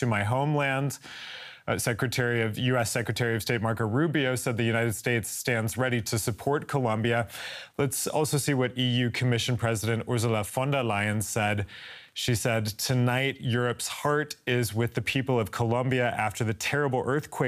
to my homeland. U.S. Secretary of State Marco Rubio said the United States stands ready to support Colombia. Let's also see what EU Commission President Ursula von der Leyen said. She said, "Tonight, Europe's heart is with the people of Colombia after the terrible earthquake